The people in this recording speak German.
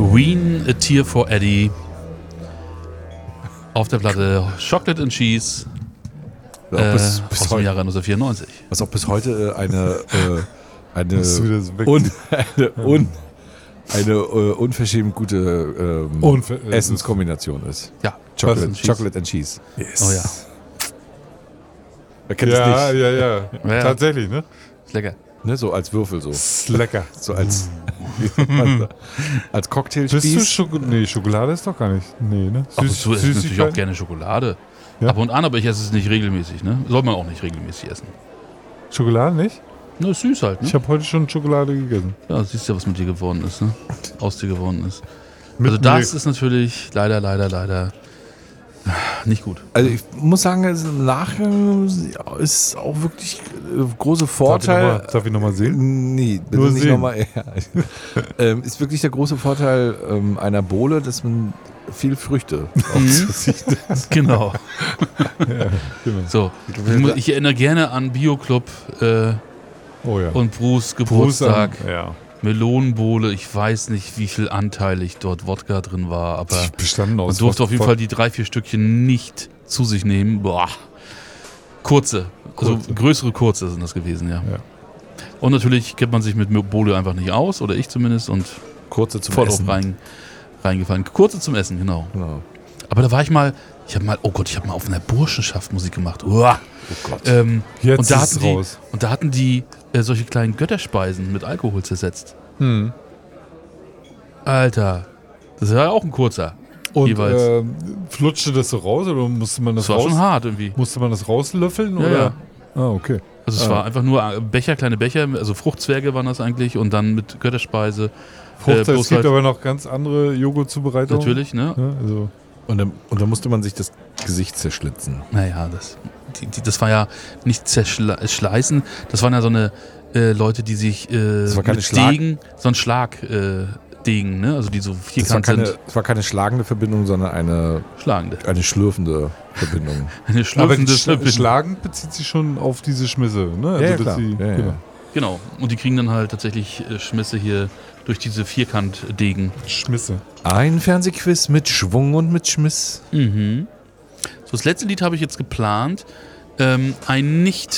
Ween, A Tear for Eddie. Auf der Platte Chocolate and Cheese bis aus dem heute, Jahre 1994. was auch bis heute eine Das ist wieder so weg. eine unverschämt gute Essenskombination ist. Ja, Chocolate and Cheese. Yes. Oh ja. Wer kennt es nicht? Ja. Tatsächlich, ne? Ist lecker. Ne, so als Würfel so. Ist lecker. So als Cocktailspieß. Bist du Schokolade ist doch gar nicht. Nee, ne? Ab und zu esse ich natürlich auch gerne Schokolade. Ja. Ab und an, aber ich esse es nicht regelmäßig. Ne? Soll man auch nicht regelmäßig essen. Schokolade nicht? Ne, ist süß halt. Ne? Ich habe heute schon Schokolade gegessen. Ja, siehst ja, was mit dir geworden ist. Ne? Aus dir geworden ist. Mit Also das Milch. ist natürlich leider nicht gut. Also ich muss sagen, also im Nachgang ist auch wirklich große Vorteil. Darf ich nochmal sehen? Nee, bitte Nur nicht sehen. nochmal. Ist wirklich der große Vorteil einer Bowle, dass man viel Früchte auf sich sieht. Genau. Genau. So, ich erinnere gerne an Bio-Club Oh ja. und Bruce Geburtstag. Ja. Melonenbowle, ich weiß nicht, wie viel anteilig dort Wodka drin war, aber Bestanden aus. man durfte auf jeden Fall die 3-4 Stückchen nicht zu sich nehmen. Boah. Kurze. Also größere Kurze sind das gewesen, ja. Und natürlich kennt man sich mit Bowle einfach nicht aus, oder ich zumindest, und Kurze zum voll Essen. drauf reingefallen. Kurze zum Essen, genau. Genau. Aber da war ich mal auf einer Burschenschaft Musik gemacht. Uah. Oh Gott. Jetzt und, da ist es hatten raus. und da hatten die solche kleinen Götterspeisen mit Alkohol zersetzt. Alter, das war ja auch ein kurzer. Und jeweils. flutschte das so raus oder musste man das Das war schon hart irgendwie. Musste man das rauslöffeln? Ja, oder? ja. Ah, okay. Also es war einfach nur Becher, kleine Becher, also Fruchtzwerge waren das eigentlich und dann mit Götterspeise. Frucht, es bloß gibt halt- aber noch ganz andere Joghurtzubereitungen. Natürlich, ne? Ja, also Und dann musste man sich das Gesicht zerschlitzen. Naja, das war ja nicht zerschleißen, das waren ja so eine Leute, die sich war keine mit Degen, so ein Schlagdegen, ne? Also die so vierkant sind, Es war keine schlagende Verbindung, sondern eine schlagende. schlürfende Verbindung. Eine aber schlürfende Verbindung. schlagend bezieht sich schon auf diese Schmisse, ne? Also, Ja, dass klar. sie- Ja, genau. ja. Genau. Und die kriegen dann halt tatsächlich Schmisse hier durch diese Vierkantdegen. Schmisse. Ein Fernsehquiz mit Schwung und mit Schmiss. So, das letzte Lied habe ich jetzt geplant. Ein nicht